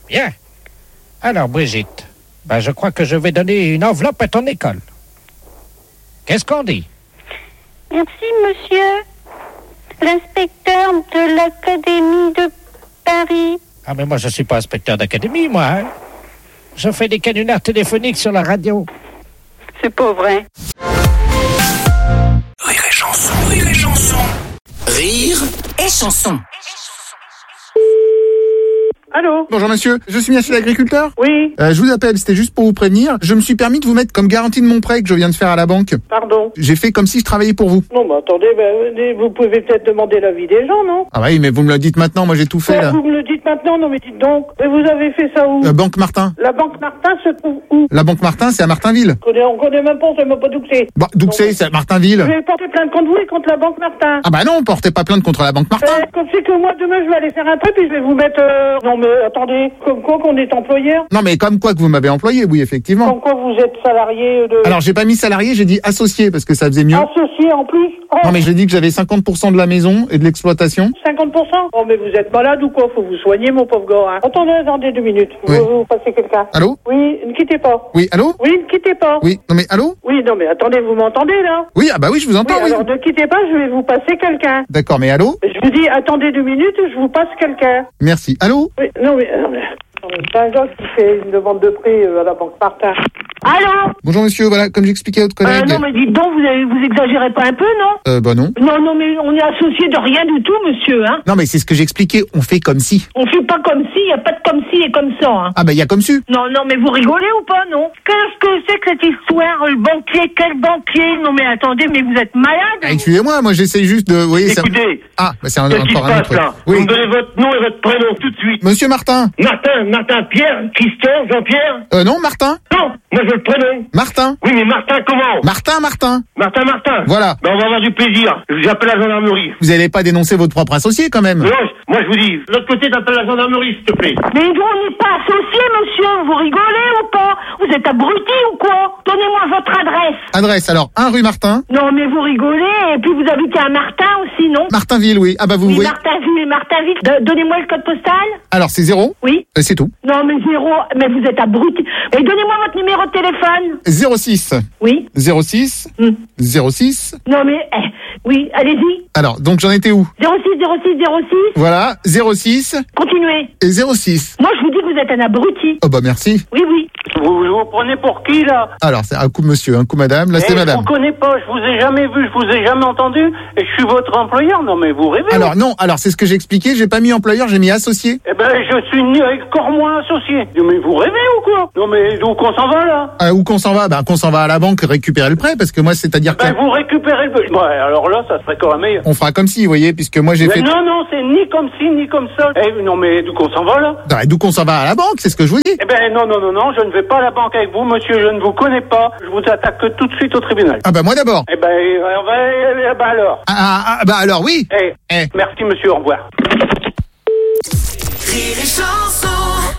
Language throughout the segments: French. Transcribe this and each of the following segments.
Bien. Alors, Brigitte, je crois que je vais donner une enveloppe à ton école. Qu'est-ce qu'on dit? Merci, monsieur. L'inspecteur de l'Académie de Paris. Ah, mais moi, je suis pas inspecteur d'académie, moi. Hein? Je fais des canulars téléphoniques sur la radio. C'est pas vrai. Rire et chanson, rire et chanson. Rire et chanson. Allô? Bonjour monsieur, je suis bien chez l'agriculteur. Oui, Je vous appelle, c'était juste pour vous prévenir. Je me suis permis de vous mettre comme garantie de mon prêt que je viens de faire à la banque. pardon. J'ai fait comme si je travaillais pour vous. Non, mais attendez, vous pouvez peut-être demander l'avis des gens, non? Ah oui, mais vous me le dites maintenant, moi j'ai tout fait là. Vous me le dites maintenant, non mais dites donc. Mais vous avez fait ça où? Banque Martin. La Banque Martin se trouve où? La Banque Martin, c'est à Martinville. On connaît même pas, on sait même pas d'où que c'est. Bah, d'où que c'est à Je Martinville. vais porter plainte contre vous et contre la Banque Martin. Ah bah non, portez pas plainte contre la Banque Martin. Comme c'est que moi, demain, je vais aller faire un truc et je vais vous mettre... Non mais attendez, comme quoi qu'on est employeur? Non mais comme quoi que vous m'avez employé, oui, effectivement. Comme quoi vous êtes salarié de... Alors j'ai pas mis salarié, j'ai dit associé parce que ça faisait mieux. Associé en plus? Oh, Non mais j'ai dit que j'avais 50% de la maison et de l'exploitation. 50%? Oh mais vous êtes malade ou quoi? Faut vous soigner, mon pauvre gars. Hein. Attendez 2 minutes. Oui. Vous passez quelqu'un. Allô? Oui, ne quittez pas. Oui, allô? Oui, ne quittez pas. Oui, non mais allô? Oui, non mais attendez, vous m'entendez là? Oui, ah bah oui, je vous Oui, entends, oui. alors ne quittez pas, je vais vous passer quelqu'un. D'accord, mais allô? Je vous dis, attendez 2 minutes, je vous passe quelqu'un. Merci. Allô? Oui, non mais c'est un gars qui fait une demande de prêt à la Banque Martin. Allô? Bonjour monsieur, voilà, comme j'expliquais à votre collègue. Non, mais dites donc, vous exagérez pas un peu, non? Bah non. Non, mais on est associé de rien du tout, monsieur, hein? Non mais c'est ce que j'expliquais, on fait comme si. On fait pas comme si, y a pas de comme si et comme ça, hein? Ah bah y a comme su. Non, mais vous rigolez ou pas, non? Qu'est-ce que c'est que cette histoire, le banquier? Quel banquier? Non, mais attendez, mais vous êtes malade? Ah, excusez-moi, moi j'essaie juste de... Vous voyez, Écoutez, Ah, bah c'est qu'est-ce qui se encore un passe autre truc. là? Oui. Vous me donnez votre nom et votre prénom tout de suite. Monsieur Martin. Martin, Pierre, Christian, Jean-Pierre? Non, Martin. Non, moi je veux le prénom. Martin. Oui, mais Martin comment? Martin. Martin. Voilà. Ben, on va avoir du plaisir. J'appelle la gendarmerie. Vous allez pas dénoncer votre propre associé quand même. Non, moi je vous dis, de l'autre côté t'appelles la gendarmerie s'il te plaît. Mais nous, on n'est pas associés, monsieur. Vous rigolez ou pas? Vous êtes abruti ou quoi? Donnez-moi votre adresse. Adresse, alors, 1 rue Martin. Non, mais vous rigolez. Et puis vous habitez à Martin aussi, non? Martinville, oui. Ah bah vous Oui, voyez... Martinville. Donnez-moi le code postal. Alors, c'est 0. Oui. C'est tout. Non, mais 0. Mais vous êtes abruti. Et donnez-moi votre numéro de téléphone. 06. Oui. 06. 06. Non, mais... oui, allez-y. Alors, donc j'en étais où? 06. Voilà, 06 Continuez. et 06. Moi, je vous dis que vous êtes un abruti. Oh bah merci. Oui. Vous prenez pour qui là? Alors, c'est un coup monsieur, un coup madame, là c'est madame. Je vous connais pas, je vous ai jamais vu, je vous ai jamais entendu, et je suis votre employeur. Non mais vous rêvez? Alors non, alors c'est ce que j'ai expliqué, j'ai pas mis employeur, j'ai mis associé. Eh ben je suis encore moins associé. Mais vous rêvez ou quoi? Non mais d'où qu'on s'en va là? Où qu'on s'en va? Ben qu'on s'en va à la banque récupérer le prêt, parce que moi c'est-à-dire que... Vous récupérez le... Ouais, alors là ça serait quand même meilleur. On fera comme si, vous voyez, puisque moi j'ai Mais fait... non, c'est ni comme ci, ni comme ça. Non mais d'où qu'on s'en va là? Non, d'où qu'on s'en va à la banque, c'est ce que je vous dis. Eh ben non, je ne vais pas à la banque avec vous, monsieur, je ne vous connais pas. Je vous attaque tout de suite au tribunal. Ah bah moi d'abord. Eh ben, alors. Bah alors oui. Merci monsieur, au revoir. Rire et chanson.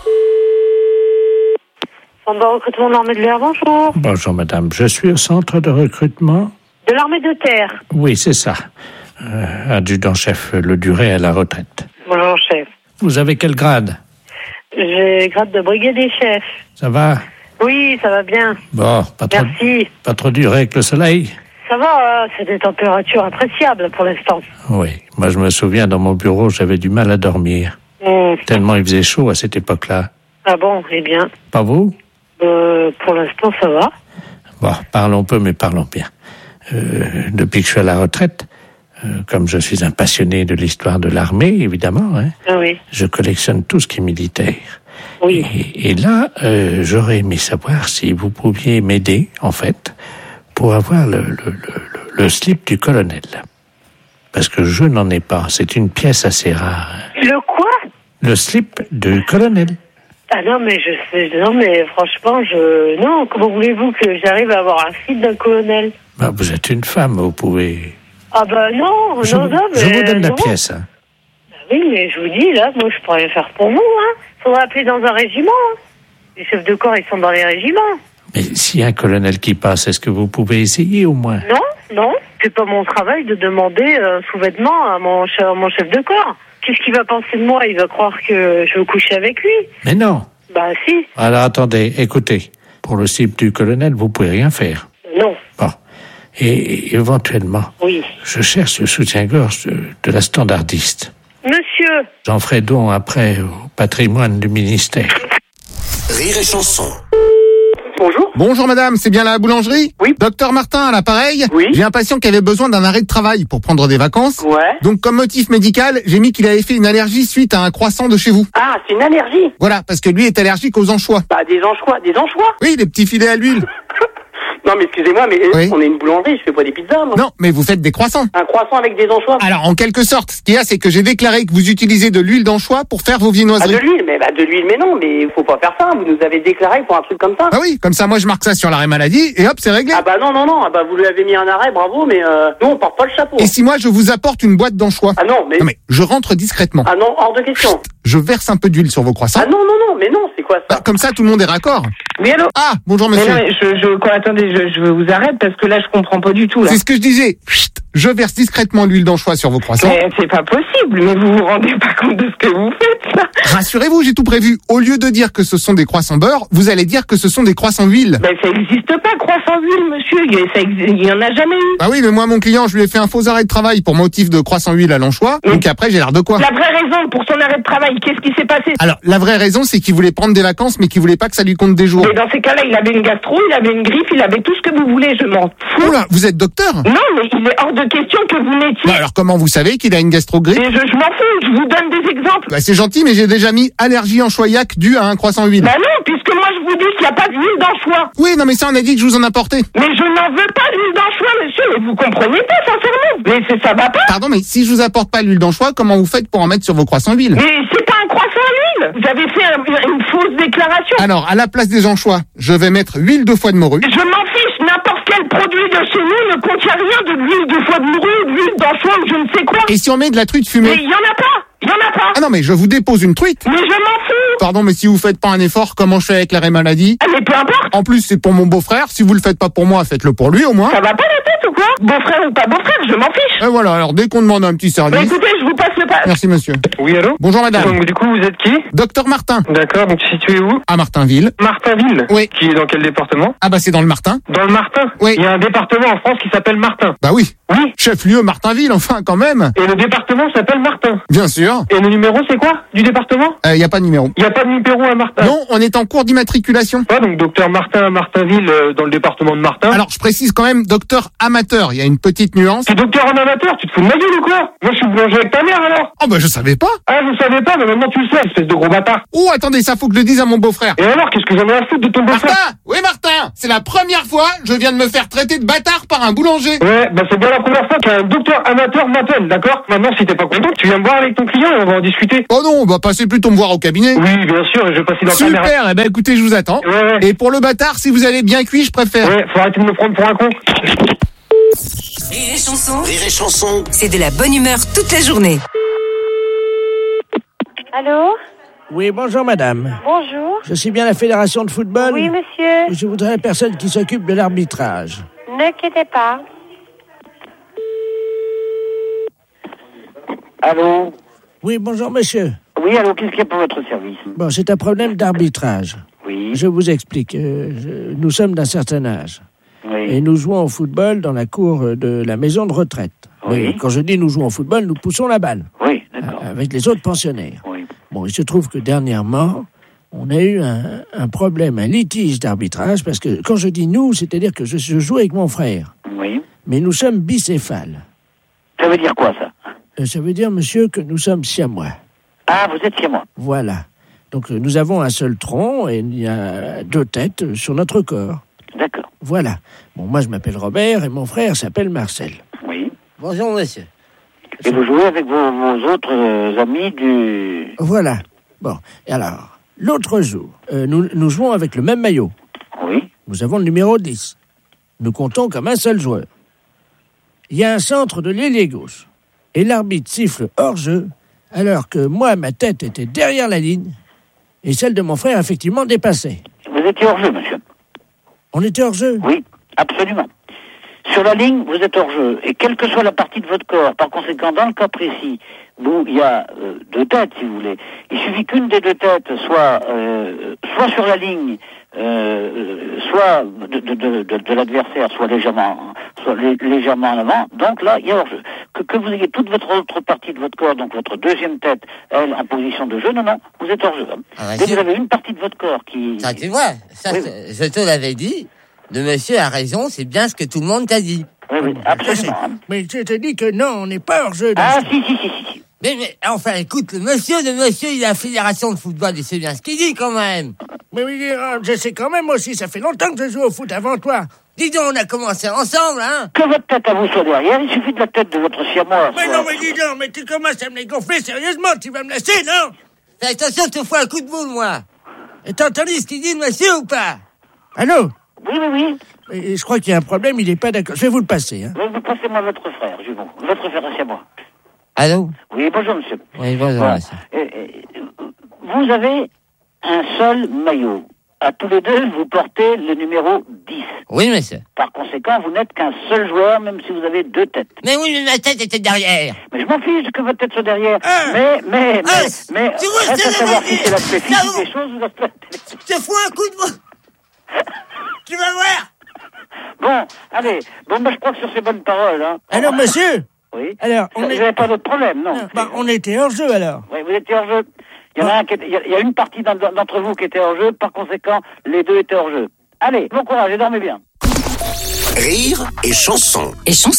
Centre de recrutement de l'armée de l'air, bonjour. Bonjour madame, je suis au centre de recrutement. De l'armée de terre. Oui, c'est ça. Adjudant-chef Le Duret à la retraite. Bonjour, chef. Vous avez quel grade? J'ai grade de brigadier chef. Ça va? Oui, ça va bien. Bon, Merci. pas trop dur avec le soleil? Ça va, c'est des températures appréciables pour l'instant. Oui, moi je me souviens, dans mon bureau, j'avais du mal à dormir. Tellement il faisait chaud à cette époque-là. Ah bon, eh bien. Pas vous? Pour l'instant, ça va. Bon, parlons peu, mais parlons bien. Depuis que je suis à la retraite, comme je suis un passionné de l'histoire de l'armée, évidemment, Oui. je collectionne tout ce qui est militaire. Oui. Et là, j'aurais aimé savoir si vous pouviez m'aider, en fait, pour avoir le slip du colonel. Parce que je n'en ai pas. C'est une pièce assez rare. Le quoi? Le slip du colonel. Ah non, mais franchement, non, comment voulez-vous que j'arrive à avoir un slip d'un colonel? Bah, vous êtes une femme, vous pouvez... Ah bah non, je vous donne la pièce. Hein. Bah oui, mais je vous dis, là, moi, je pourrais faire pour vous, hein. Faudrait appeler dans un régiment, hein. Les chefs de corps, ils sont dans les régiments. Mais s'il y a un colonel qui passe, est-ce que vous pouvez essayer au moins? Non. C'est pas mon travail de demander un sous-vêtement à mon chef de corps. Qu'est-ce qu'il va penser de moi? Il va croire que je veux coucher avec lui. Mais non. Bah si. Alors attendez, écoutez. Pour le slip du colonel, vous pouvez rien faire. Non. Bon. Et éventuellement, oui. Je cherche le soutien-gorge de la standardiste. Monsieur. J'en ferai don après au patrimoine du ministère. Rire et chanson. Bonjour. Bonjour madame, c'est bien la boulangerie? Oui. Docteur Martin à l'appareil? Oui. J'ai un patient qui avait besoin d'un arrêt de travail pour prendre des vacances. Ouais. Donc comme motif médical, j'ai mis qu'il avait fait une allergie suite à un croissant de chez vous. Ah, c'est une allergie. Voilà, parce que lui est allergique aux anchois. Bah, des anchois. Des anchois? Oui, les petits filets à l'huile. Non, mais excusez-moi, mais Oui. on est une boulangerie, je fais pas des pizzas, moi. Non, mais vous faites des croissants. Un croissant avec des anchois. Alors, en quelque sorte, ce qu'il y a, c'est que j'ai déclaré que vous utilisez de l'huile d'anchois pour faire vos Ah, viennoiseries. de l'huile, mais non, mais faut pas faire ça. Vous nous avez déclaré pour un truc comme ça. Ah oui, comme ça, moi, je marque ça sur l'arrêt maladie, et hop, c'est réglé. Ah bah non, ah bah vous lui avez mis un arrêt, bravo, mais nous on porte pas le chapeau. Et si moi, je vous apporte une boîte d'anchois? Ah non, mais... Non, mais je rentre discrètement. Ah non, hors de question. Je verse un peu d'huile sur vos croissants. Ah non, mais non, c'est quoi ça? Bah, comme ça, tout le monde est raccord. Oui, allô? Ah, bonjour Mais monsieur. non, mais attendez, je vous arrête parce que là, je comprends pas du tout, là. C'est ce que je disais. Chut, je verse discrètement l'huile d'anchois sur vos croissants. Mais c'est pas possible, mais vous vous rendez pas compte de ce que vous faites, là? Rassurez-vous, j'ai tout prévu. Au lieu de dire que ce sont des croissants beurre, vous allez dire que ce sont des croissants huile. Ben, ça existe pas, croissant huile, monsieur. Il y en a jamais eu. Ah oui, mais moi, mon client, je lui ai fait un faux arrêt de travail pour motif de croissant huile à l'anchois. Oui. Donc après, j'ai l'air de quoi? La vraie raison pour son arrêt de travail, qu'est-ce qui s'est passé? Alors, la vraie raison, c'est qu'il voulait prendre des vacances, mais qu'il voulait pas que ça lui compte des jours. Mais dans ces cas-là, il avait une gastro, il avait une grippe, il avait tout ce que vous voulez, je m'en fous. Oula, vous êtes docteur? Non, mais il est hors de question que vous n'étiez. Bah alors, comment vous savez qu'il a une gastro-grippe? Et je m'en fous, je vous donne des exemples. Bah c'est gentil, mais j'ai déjà mis allergie anchoyac due à un croissant huile. Bah non, puisque moi je vous dis qu'il n'y a pas d'huile d'anchois. Oui, non, mais ça, on a dit que je vous en apportais. Mais je n'en veux pas d'huile d'anchois, monsieur, mais vous comprenez pas, sincèrement. Mais ça va pas. Pardon, mais si je vous apporte pas l'huile d'anchois, comment vous faites pour en mettre sur vos croissants huile? Mais c'est pas un croissant à l'huile. Vous avez fait une fausse déclaration. Alors, à la place des anchois, je vais mettre huile de foie de morue. Je m'en fiche, n'importe quel produit de chez nous ne contient rien de l'huile de foie de morue, de l'huile d'anchois ou je ne sais quoi. Et si on met de la truite Mais fumée? il y en a pas. Il y en a pas. Ah non, mais je vous dépose une truite. Mais je m'en fous. Pardon, mais si vous faites pas un effort, comment je fais avec l'arrêt maladie? Ah, mais peu importe. En plus, c'est pour mon beau-frère. Si vous le faites pas pour moi, faites-le pour lui, au moins. Ça va pas la tête ou quoi? Beau-frère ou pas beau-frère, je m'en fiche. Et voilà, alors dès qu'on demande un petit Bah service... écoutez, je vous passe le pas. Merci, monsieur. Oui, allô? Bonjour, madame. Donc du coup, vous êtes qui? Docteur Martin, D'accord, donc situé où? à Martinville. Martinville. Oui. Qui est dans quel département? Ah bah c'est dans le Martin. Dans le Martin? Oui. Il y a un département en France qui s'appelle Martin. Bah oui. Oui. Chef-lieu Martinville, enfin, quand même. Et le département s'appelle Martin. Bien sûr. Et le numéro c'est quoi du département? Y a pas de numéro. Il n'y a pas de numéro à Martin. Non, on est en cours d'immatriculation. Ouais, donc docteur Martin à Martinville dans le département de Martin. Alors, je précise quand même docteur amateur. Il y a une petite nuance. T'es docteur en amateur, tu te fous de ma gueule ou quoi? Moi je suis boulanger avec ta mère alors. Oh bah je savais pas. Ah vous savez pas, mais maintenant tu le sais, espèce de gros bâtard. Oh, attendez, ça faut que je le dise à mon beau-frère. Et alors, qu'est-ce que j'en ai à foutre de ton beau-frère? Martin! Oui, Martin! C'est la première fois que je viens de me faire traiter de bâtard par un boulanger. Ouais, bah c'est bien la première fois qu'un docteur amateur m'appelle, d'accord? Maintenant, si t'es pas content, tu viens me voir avec ton client et on va en discuter. Oh non, bah passez plutôt me voir au cabinet. Oui, bien sûr, et je vais passer dans ta mère. Super, eh ben écoutez, je vous attends. Ouais. Et pour le bâtard, si vous allez bien cuit, je préfère. Ouais, faut arrêter de me prendre pour un con. Rire et chanson. Rire et chanson. C'est de la bonne humeur toute la journée. Allô? Oui, bonjour madame. Bonjour. Je suis bien la fédération de football. Oui, monsieur. Je voudrais la personne qui s'occupe de l'arbitrage. Ne quittez pas. Allô? Oui, bonjour monsieur. Oui, allô, qu'est-ce qu'il y a pour votre service? Bon, c'est un problème d'arbitrage. Oui. Je vous explique. Nous sommes d'un certain âge. Oui. Et nous jouons au football dans la cour de la maison de retraite. Oui. Mais quand je dis nous jouons au football, nous poussons la balle. Oui, d'accord. Avec les autres pensionnaires. Oui. Bon, il se trouve que dernièrement, on a eu un problème, un litige d'arbitrage, parce que quand je dis nous, c'est-à-dire que je joue avec mon frère. Oui. Mais nous sommes bicéphales. Ça veut dire quoi, ça? Ça veut dire, monsieur, que nous sommes siamois. Ah, vous êtes chez moi. Voilà. Donc nous avons un seul tronc et il y a 2 têtes sur notre corps. D'accord. Voilà. Bon, moi je m'appelle Robert et mon frère s'appelle Marcel. Oui. Bonjour, monsieur. Et vous jouez avec vos autres amis du... Voilà. Bon, et alors, l'autre jour, nous jouons avec le même maillot. Oui. Nous avons le numéro 10. Nous comptons comme un seul joueur. Il y a un centre de l'ailier gauche. Et l'arbitre siffle hors-jeu, alors que moi, ma tête était derrière la ligne, et celle de mon frère, effectivement, dépassait. Vous étiez hors jeu, monsieur? On était hors-jeu? Oui, absolument. Sur la ligne, vous êtes hors jeu. Et quelle que soit la partie de votre corps, par conséquent, dans le cas précis, où il y a deux têtes, si vous voulez, il suffit qu'une des deux têtes soit sur la ligne, soit de l'adversaire, soit légèrement en avant. Donc là, il y a hors-jeu. Que vous ayez toute votre autre partie de votre corps, donc votre deuxième tête, elle, en position de jeu, non, vous êtes hors-jeu. Dès que vous avez une partie de votre corps qui... Ça, tu vois, ça, oui. Je te l'avais dit. Le monsieur a raison, c'est bien ce que tout le monde t'a dit. Oui, absolument. Mais je te dis que non, on n'est pas hors-jeu. Si. Mais enfin, écoute, le monsieur, il est à la fédération de football, il sait bien ce qu'il dit quand même. Mais oui, je sais quand même aussi, ça fait longtemps que je joue au foot avant toi. Dis donc, on a commencé ensemble, hein. Que votre tête à vous soit derrière, il suffit de la tête de votre siamois. Mais non, mais dis donc, mais tu commences à me les gonfler sérieusement, tu vas me laisser, non? Fais attention, je te fous un coup de boule, moi. Et t'as entendu ce qu'il dit, le monsieur, ou pas? Allô? Oui. Et je crois qu'il y a un problème, il n'est pas d'accord. Je vais vous le passer, hein. Vous passez-moi votre frère, votre frère à moi. Allô? Oui, bonjour, monsieur. Oui, bonjour, monsieur. Vous avez un seul maillot. À tous les deux, vous portez le numéro 10. Oui, monsieur. Par conséquent, vous n'êtes qu'un seul joueur, même si vous avez deux têtes. Mais oui, mais ma tête était derrière. Mais je m'en fiche que votre tête soit derrière. Mais, reste à savoir si c'est l'aspect physique des choses ou l'aspect... Je te fous un coup de boule. Tu vas voir. Bon, allez. Je crois que sur ces bonnes paroles, hein. Alors, monsieur? Oui. Alors, vous n'avez pas d'autre problème, non? On était hors jeu, alors. Oui, vous étiez hors jeu. Il y a une partie d'entre vous qui était hors jeu, par conséquent, les deux étaient hors jeu. Allez, bon courage et dormez bien. Rire et chanson.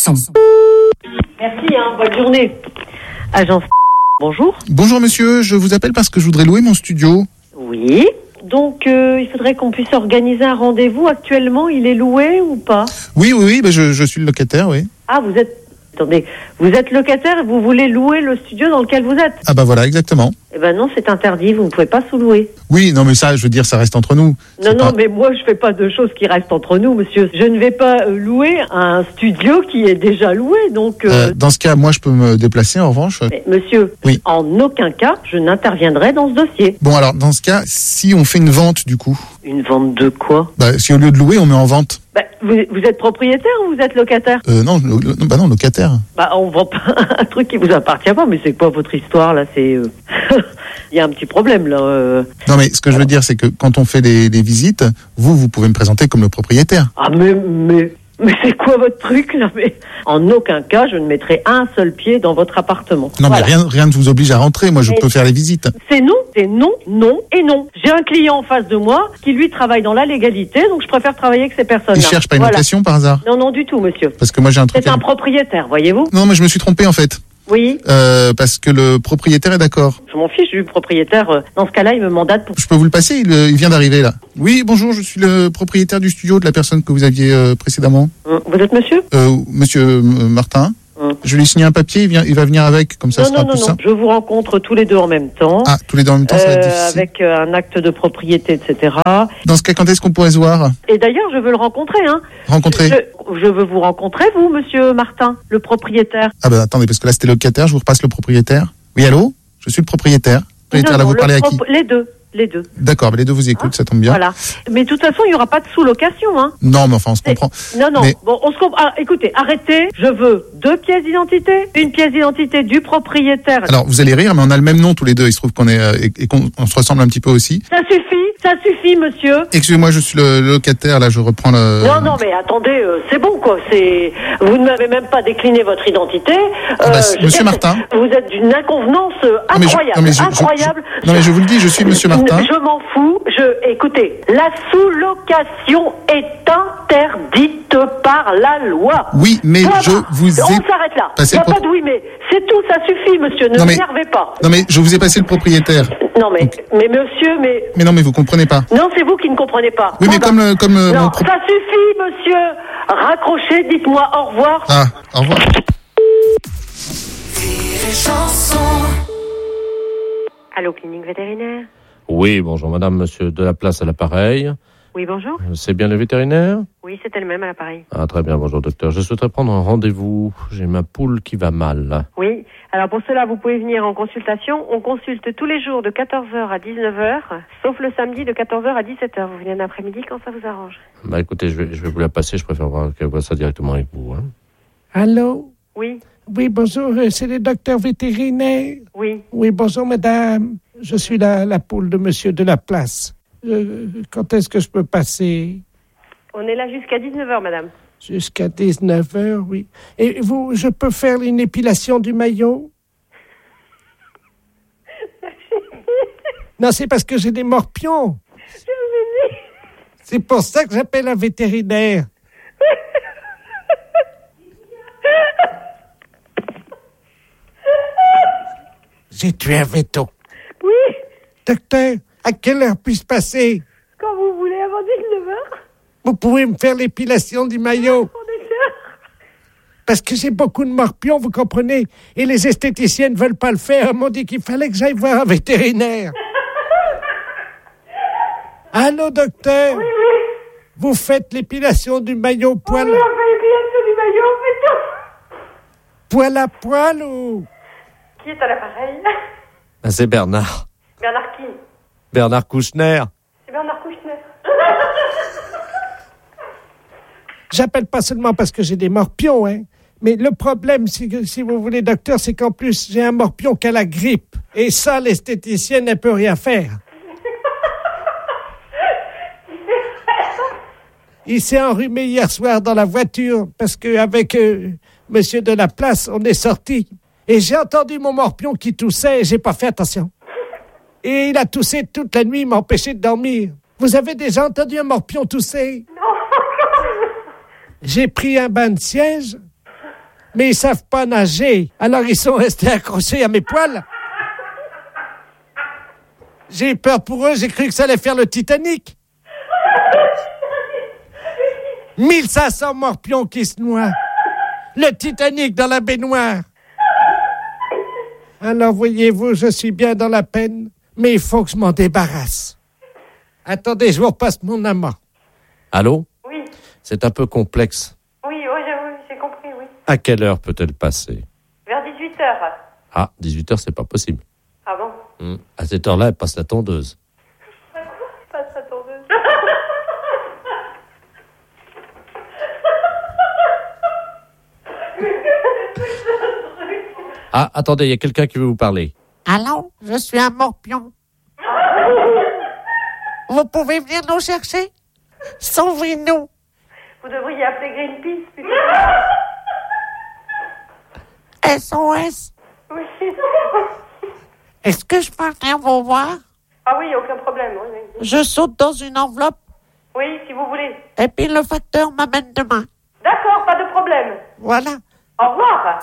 Merci, bonne journée. Agence, bonjour. Bonjour monsieur, je vous appelle parce que je voudrais louer mon studio. Oui. Donc, il faudrait qu'on puisse organiser un rendez-vous. Actuellement, il est loué ou pas? Oui, je suis le locataire, oui. Ah, vous êtes locataire et vous voulez louer le studio dans lequel vous êtes? Ah bah voilà, exactement. Eh ben non, c'est interdit, vous ne pouvez pas sous-louer. Oui, non mais ça, je veux dire, ça reste entre nous. Non, mais moi, je fais pas de choses qui restent entre nous, monsieur. Je ne vais pas louer un studio qui est déjà loué, donc... Dans ce cas, moi, je peux me déplacer, en revanche. Mais, monsieur, oui. En aucun cas, je n'interviendrai dans ce dossier. Bon, alors, dans ce cas, si on fait une vente, du coup... Une vente de quoi? Si au lieu de louer, on met en vente. Vous êtes propriétaire ou vous êtes locataire? Non, locataire. On vend pas un truc qui vous appartient pas, mais c'est quoi votre histoire, là? C'est... Il y a un petit problème, là. Non, mais ce que je veux dire, c'est que quand on fait des visites, vous pouvez me présenter comme le propriétaire. Ah, mais c'est quoi votre truc, là? Mais en aucun cas, je ne mettrai un seul pied dans votre appartement. Non, voilà. Mais rien ne vous oblige à rentrer. Moi, je peux faire les visites. C'est non et non. J'ai un client en face de moi qui, lui, travaille dans la légalité, donc je préfère travailler avec ces personnes-là. Il cherche pas une location, par hasard? Non, du tout, monsieur. Parce que moi, j'ai un truc... C'est un propriétaire, voyez-vous? Non, mais je me suis trompé, en fait. Oui. Parce que le propriétaire est d'accord. Je m'en fiche du propriétaire. Dans ce cas-là, il me mandate pour... Je peux vous le passer, il vient d'arriver, là. Oui, bonjour, je suis le propriétaire du studio de la personne que vous aviez précédemment. Vous êtes monsieur? Monsieur Martin. Je lui ai signé un papier, il va venir avec, comme ça sera plus simple. Je vous rencontre tous les deux en même temps. Ah, tous les deux en même temps, ça va être difficile. Avec un acte de propriété, etc. Dans ce cas, quand est-ce qu'on pourrait se voir? Et d'ailleurs, je veux le rencontrer, hein. Rencontrer? Je veux vous rencontrer, vous, monsieur Martin, le propriétaire. Ah ben attendez, parce que là c'était locataire, je vous repasse le propriétaire. Oui, allô? Je suis le propriétaire. Là, vous parlez à qui? Les deux. D'accord, les deux vous écoutent, ça tombe bien. Voilà. Mais de toute façon, il n'y aura pas de sous-location, hein. Non, mais enfin, on se comprend. Non. Mais... Bon, on se comprend. Ah, écoutez, arrêtez. Je veux 2 pièces d'identité. Une pièce d'identité du propriétaire. Alors, vous allez rire, mais on a le même nom tous les deux. Il se trouve qu'on est et qu'on se ressemble un petit peu aussi. Ça suffit, monsieur. Excusez-moi, je suis le locataire, là, je reprends le... Non, mais attendez, c'est bon, quoi. Vous ne m'avez même pas décliné votre identité. Monsieur Martin. Vous êtes d'une inconvenance incroyable. Incroyable. Non, mais je vous le dis, je suis monsieur Martin. Je m'en fous. Écoutez, la sous-location est interdite par la loi. Oui, mais je vous ai... On s'arrête là. Il n'y a pas de oui, mais c'est tout, ça suffit, monsieur. Ne m'énervez pas. Non, mais je vous ai passé le propriétaire. Non, mais monsieur, Mais non, mais vous comprenez pas. Non, c'est vous qui ne comprenez pas. Oui, mais comme non, ça suffit, monsieur. Raccrochez, dites-moi au revoir. Ah, au revoir. Allô, clinique vétérinaire? Oui, bonjour madame, monsieur Delaplace à l'appareil. Oui, bonjour. C'est bien le vétérinaire? Oui, c'est elle-même à l'appareil. Ah, très bien, bonjour docteur. Je souhaiterais prendre un rendez-vous. J'ai ma poule qui va mal. Oui, alors pour cela, vous pouvez venir en consultation. On consulte tous les jours de 14h à 19h, sauf le samedi de 14h à 17h. Vous venez en après-midi quand ça vous arrange. Bah écoutez, je vais vous la passer. Je préfère qu'elle voit ça directement avec vous. Hein. Allô? Oui. Oui, bonjour, c'est le docteur vétérinaire. Oui. Oui, bonjour madame. Je suis la poule de monsieur de la place. Quand est-ce que je peux passer? On est là jusqu'à 19h, madame. Jusqu'à 19h, oui. Et vous, je peux faire une épilation du maillot? Non, c'est parce que j'ai des morpions. C'est pour ça que j'appelle un vétérinaire. J'ai tué un veto. Oui. Docteur, à quelle heure puis-je passer? Quand vous voulez, avant 19h. Vous pouvez me faire l'épilation du maillot? Parce que j'ai beaucoup de morpions, vous comprenez? Et les esthéticiennes ne veulent pas le faire. Elles m'ont dit qu'il fallait que j'aille voir un vétérinaire. Allô, docteur? Oui, oui. Vous faites l'épilation du maillot poil... Oui, on fait l'épilation du maillot, on fait tout. Poil à poil ou... Qui est à l'appareil? Ah, c'est Bernard. Bernard qui? Bernard Kouchner. C'est Bernard Kouchner. J'appelle pas seulement parce que j'ai des morpions, hein. Mais le problème, c'est que, si vous voulez, docteur, c'est qu'en plus, j'ai un morpion qui a la grippe. Et ça, l'esthéticienne ne peut rien faire. Il s'est enrhumé hier soir dans la voiture parce qu'avec monsieur de la place, on est sortis. Et j'ai entendu mon morpion qui toussait et j'ai pas fait attention. Et il a toussé toute la nuit, il m'a empêché de dormir. Vous avez déjà entendu un morpion tousser? Non. J'ai pris un bain de siège, mais ils savent pas nager. Alors ils sont restés accrochés à mes poils. J'ai eu peur pour eux, j'ai cru que ça allait faire le Titanic. 1500 morpions qui se noient. Le Titanic dans la baignoire. Alors, voyez-vous, je suis bien dans la peine, mais il faut que je m'en débarrasse. Attendez, je vous repasse mon amant. Allô? Oui. C'est un peu complexe. Oui, j'ai compris, oui. À quelle heure peut-elle passer? Vers 18h. Ah, 18h, c'est pas possible. Ah bon? À cette heure-là, elle passe la tondeuse. Passe la tondeuse. Ah, attendez, il y a quelqu'un qui veut vous parler. Allô, je suis un morpion. Vous pouvez venir nous chercher? Sauvez-nous. Vous devriez appeler Greenpeace plutôt. SOS. Oui. Est-ce que je peux venir vous voir? Ah oui, aucun problème. Oui. Je saute dans une enveloppe. Oui, si vous voulez. Et puis le facteur m'amène demain. D'accord, pas de problème. Voilà. Au revoir.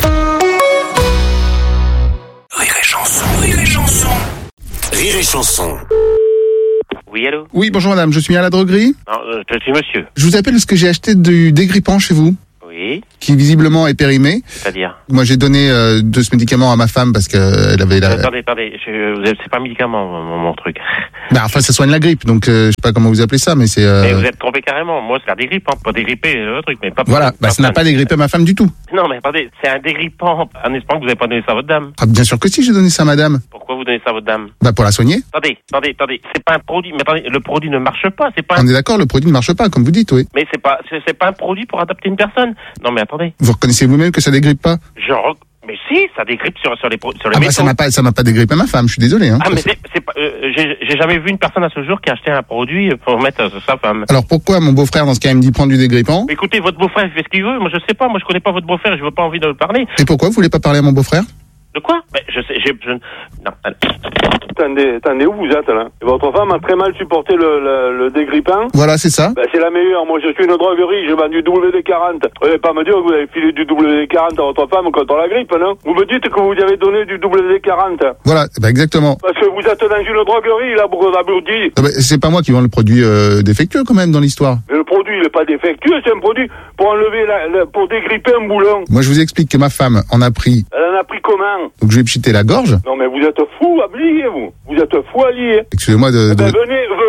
Rire et chanson, rire et chanson. Rire et chanson. Oui, allô? Oui, bonjour madame, je suis à la droguerie. Non, je suis monsieur. Je vous appelle parce que j'ai acheté du dégrippant chez vous. Oui. Qui visiblement est périmé. C'est-à-dire? Moi j'ai donné de ce médicament à ma femme parce qu'elle avait la... Attendez, c'est pas un médicament mon truc. Bah enfin ça soigne la grippe, donc je sais pas comment vous appelez ça, mais c'est... Mais vous êtes trompé carrément, moi c'est un dégrippant, pas dégripper le truc, mais pas... Voilà, bah ça n'a pas dégrippé ma femme du tout. Non mais attendez, c'est un dégrippant, en espérant que vous n'avez pas donné ça à votre dame. Ah, bien sûr que si, j'ai donné ça à madame. Pourquoi vous donnez ça à votre dame? Bah pour la soigner. Attendez, c'est pas un produit, mais attendez, le produit ne marche pas, c'est pas... On est d'accord, le produit ne marche pas, comme vous dites, oui. Mais c'est pas un produit pour adapter une personne. Non mais attendez. Vous reconnaissez vous-même que ça dégrippe pas? Mais si, ça dégrippe sur les ah métaux. Bah ça m'a pas dégrippé ma femme, je suis désolé. Hein, ah mais c'est pas, j'ai jamais vu une personne à ce jour qui a acheté un produit pour mettre sa femme. Alors pourquoi mon beau-frère dans ce cas il me dit prendre du dégrippant? Écoutez, votre beau-frère il fait ce qu'il veut, moi je sais pas, moi je connais pas votre beau-frère, je veux pas envie de le parler. Et pourquoi vous voulez pas parler à mon beau-frère? De quoi? Ben, non. Attendez, où vous êtes là? Votre femme a très mal supporté le dégrippant. Voilà, c'est ça. Ben, c'est la meilleure. Moi, je suis une droguerie, je vends du WD-40. Vous n'allez pas me dire que vous avez filé du WD-40 à votre femme contre la grippe, non? Vous me dites que vous lui avez donné du WD-40. Voilà, ben exactement. Parce que vous êtes dans une droguerie, là, Bourgogne. Ben, c'est pas moi qui vends le produit défectueux quand même dans l'histoire. Mais le produit, il est pas défectueux, c'est un produit pour enlever pour dégripper un boulon. Moi, je vous explique que ma femme en a pris. Elle en a pris comment? Donc je lui ai pchité la gorge. Non mais vous êtes fou à lier, vous. Vous êtes fou à lier. Excusez-moi de... Venez au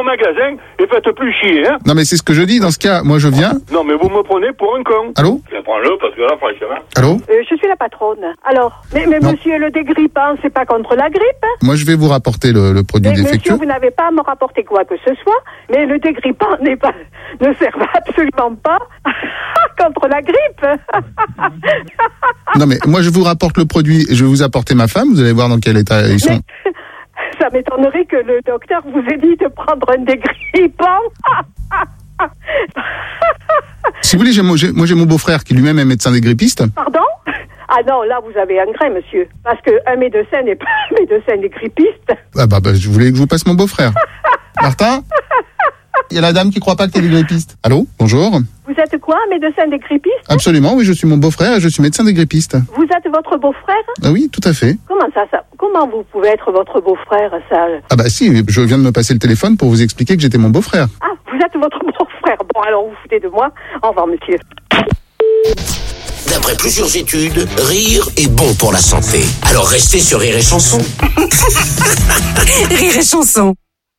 magasin et faites plus chier, hein. Non, mais c'est ce que je dis. Dans ce cas, moi, je viens. Non, mais vous me prenez pour un con. Allô? Prends-le, parce que là, franchement... Allô? Je suis la patronne. Alors, mais monsieur, le dégrippant, c'est pas contre la grippe, hein? Moi, je vais vous rapporter le produit Mais défectueux. monsieur, vous n'avez pas à me rapporter quoi que ce soit, mais le dégrippant ne sert absolument pas contre la grippe. Non, mais moi, je vous rapporte le produit et je vais vous apporter ma femme. Vous allez voir dans quel état ils sont. Mais ça m'étonnerait que le docteur vous ait dit de prendre un dégrippant. Si vous voulez, moi, j'ai mon beau-frère qui lui-même est médecin dégripiste. Pardon? Ah non, là, vous avez un grain, monsieur. Parce qu'un médecin n'est pas un médecin dégripiste. Ah bah, je voulais que je vous passe mon beau-frère. Martin? Il y a la dame qui croit pas que t'es dégripiste. Allô? Bonjour. Vous êtes quoi, un médecin dégripiste? Absolument, oui, je suis mon beau-frère et je suis médecin dégripiste. Vous êtes votre beau-frère? Ah oui, tout à fait. Comment vous pouvez être votre beau-frère, ça? Ah bah si, je viens de me passer le téléphone pour vous expliquer que j'étais mon beau-frère. Ah, vous êtes votre beau-frère. Bon, alors vous foutez de moi. Au revoir, monsieur. D'après plusieurs études, rire est bon pour la santé. Alors restez sur Rire et Chanson. Rire et Chanson.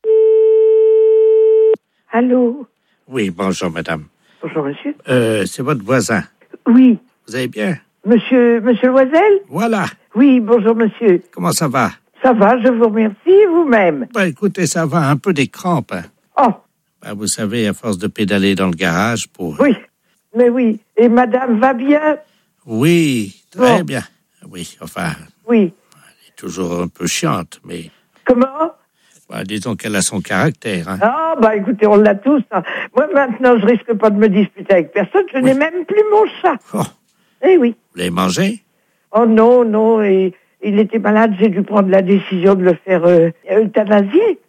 Allô? Oui, bonjour, madame. Bonjour, monsieur. C'est votre voisin. Oui. Vous allez bien? Monsieur Loisel? Voilà. Oui, bonjour, monsieur. Comment ça va? Ça va, je vous remercie, vous-même. Bah, écoutez, ça va, un peu des crampes. Hein. Oh. Bah, vous savez, à force de pédaler dans le garage pour... Oui, mais oui. Et madame va bien? Oui, très bien. Oui, enfin... Oui. Elle est toujours un peu chiante, mais... Comment? Bah, disons qu'elle a son caractère. Hein. Ah, bah écoutez, on l'a tous. Hein. Moi, maintenant, je risque pas de me disputer avec personne. Je n'ai même plus mon chat. Oh. Eh oui. Vous l'avez mangé? Oh non, et il était malade, j'ai dû prendre la décision de le faire euthanasier.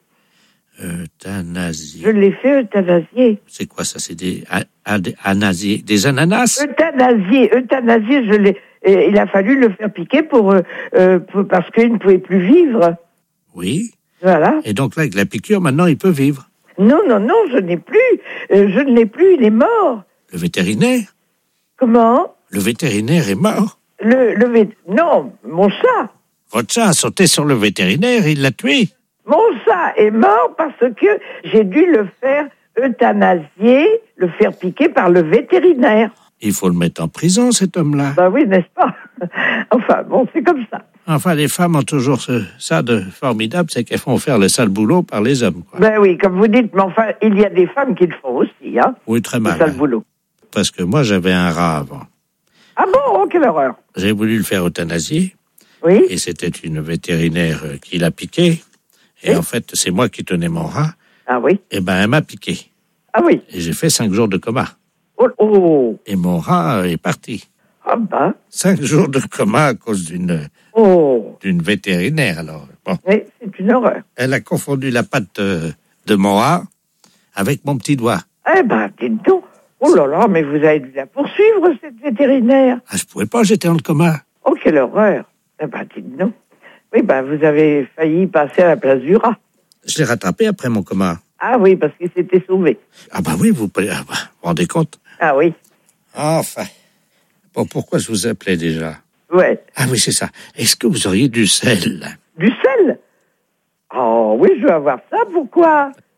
Euthanasie. Je l'ai fait euthanasier. C'est quoi ça? C'est des anasiers, des ananas? Euthanasier, je l'ai. Il a fallu le faire piquer parce qu'il ne pouvait plus vivre. Oui. Voilà. Et donc là, avec la piqûre, maintenant, il peut vivre. Non, je n'ai plus. Je ne l'ai plus, il est mort. Le vétérinaire? Comment? Le vétérinaire est mort? Non, mon chat. Votre chat a sauté sur le vétérinaire, il l'a tué? Mon chat est mort parce que j'ai dû le faire euthanasier, le faire piquer par le vétérinaire. Il faut le mettre en prison, cet homme-là. Ben oui, n'est-ce pas? Enfin, bon, c'est comme ça. Enfin, les femmes ont toujours ça de formidable, c'est qu'elles font faire le sale boulot par les hommes, quoi. Ben oui, comme vous dites, mais enfin, il y a des femmes qui le font aussi, hein. Oui, très mal. Le sale boulot. Parce que moi, j'avais un rat avant. Ah bon? Oh, quelle horreur. J'ai voulu le faire euthanasier. Oui. Et c'était une vétérinaire qui l'a piqué. Et en fait, c'est moi qui tenais mon rat. Ah oui. Et ben, elle m'a piqué. Ah oui. Et j'ai fait 5 jours de coma. Oh. Et mon rat est parti. Ah ben. 5 jours de coma à cause d'une vétérinaire, alors. Bon. Oui, c'est une horreur. Elle a confondu la patte de mon rat avec mon petit doigt. Eh ben, dites donc. Oh là là, mais vous avez dû la poursuivre, cette vétérinaire. Ah, je pouvais pas, j'étais en coma. Oh, quelle horreur. Eh ben, dites donc. Oui, ben, vous avez failli passer à la place du rat. Je l'ai rattrapé après mon coma. Ah oui, parce qu'il s'était sauvé. Ah bah oui, vous vous rendez compte? Ah oui. Enfin. Bon, pourquoi je vous appelais déjà? Ouais. Ah oui, c'est ça. Est-ce que vous auriez du sel? Du sel? Oh oui, je veux avoir ça, pourquoi?